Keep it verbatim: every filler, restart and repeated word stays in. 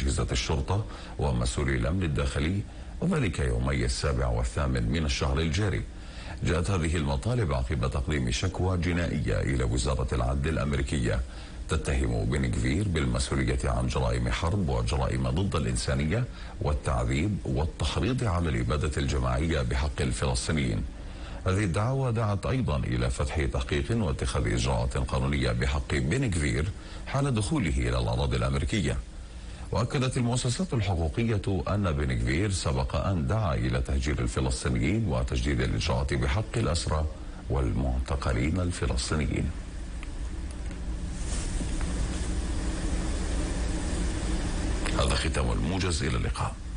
أجهزة الشرطة ومسؤولي الأمن الداخلي، وذلك يومي السابع والثامن من الشهر الجاري. جاءت هذه المطالب عقب تقديم شكوى جنائية إلى وزارة العدل الأمريكية تتهم بن غفير بالمسؤولية عن جرائم حرب وجرائم ضد الإنسانية والتعذيب والتحريض على الإبادة الجماعية بحق الفلسطينيين. هذه الدعوى دعت أيضا إلى فتح تحقيق واتخاذ إجراءات قانونية بحق بن غفير حال دخوله إلى الأراضي الأمريكية. وأكدت المؤسسات الحقوقية أن بن غفير سبق أن دعا إلى تهجير الفلسطينيين وتجديد الإجراءات بحق الأسرى والمعتقلين الفلسطينيين. هذا ختام الموجز، إلى اللقاء.